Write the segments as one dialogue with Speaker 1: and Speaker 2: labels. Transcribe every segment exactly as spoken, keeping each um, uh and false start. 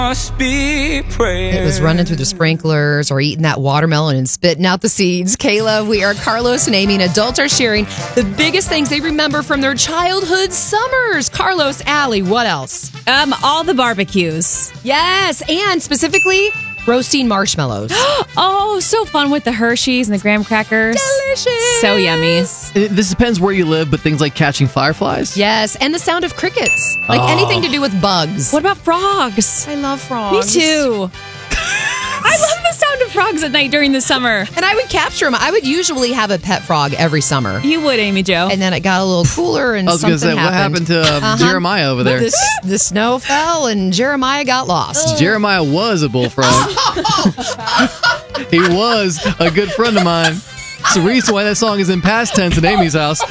Speaker 1: Must be prayers.
Speaker 2: It was running through the sprinklers or eating that watermelon and spitting out the seeds. Kayla, we are Carlos and Amy, and adults are sharing the biggest things they remember from their childhood summers. Carlos, Allie, what else?
Speaker 3: Um, all the barbecues.
Speaker 2: Yes, and specifically roasting marshmallows.
Speaker 3: Oh, so fun with the Hershey's and the graham crackers.
Speaker 2: Delicious.
Speaker 3: So yummy.
Speaker 4: It- this depends where you live, but things like catching fireflies.
Speaker 2: Yes, and the sound of crickets. Like
Speaker 4: Oh.
Speaker 2: anything to do with bugs.
Speaker 3: What about frogs?
Speaker 2: I love frogs.
Speaker 3: Me too. I love the sound of frogs at night during the summer.
Speaker 2: And I would capture them. I would usually have a pet frog every summer.
Speaker 3: You would, Amy Jo.
Speaker 2: And then it got a little cooler and
Speaker 4: I was
Speaker 2: something
Speaker 4: going to say, what happened to um,
Speaker 2: Uh-huh.
Speaker 4: Jeremiah over there?
Speaker 2: The, the snow fell and Jeremiah got lost.
Speaker 4: Jeremiah was a bullfrog. He was a good friend of mine. It's the reason why that song is in past tense in Amy's house.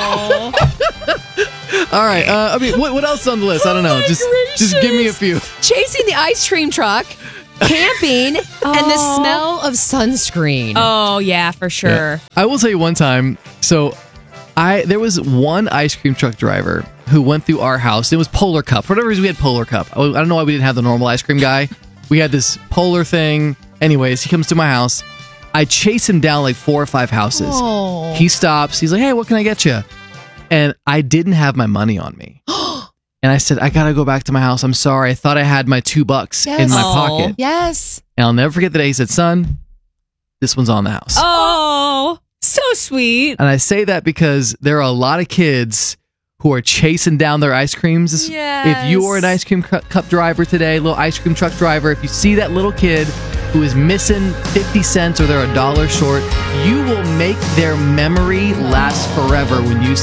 Speaker 4: All right. Uh, I mean, what, what else is on the list? I don't know. Just, just give me a few.
Speaker 2: Chasing the ice cream truck, camping, and the
Speaker 3: Oh.
Speaker 2: smell of sunscreen.
Speaker 3: Oh, yeah, for sure.
Speaker 4: I will tell you one time. So, I there was one ice cream truck driver who went through our house. It was Polar Cup. For whatever reason, we had Polar Cup. I don't know why we didn't have the normal ice cream guy. We had this Polar thing. Anyways, he comes to my house. I chase him down like four or five houses.
Speaker 2: Oh.
Speaker 4: He stops. He's like, "Hey, what can I get you?" And I didn't have my money on me. And I said, "I gotta go back to my house. I'm sorry. I thought I had my two bucks
Speaker 2: Yes.
Speaker 4: in my
Speaker 3: Oh.
Speaker 4: pocket."
Speaker 2: Yes.
Speaker 4: And I'll never forget the day he said, "Son, this one's on the house."
Speaker 3: Oh, so sweet.
Speaker 4: And I say that because there are a lot of kids who are chasing down their ice creams. If you are an ice cream cu- cup driver today, little ice cream truck driver, if you see that little kid who is missing fifty cents or they're a dollar short, you will make their memory last forever when you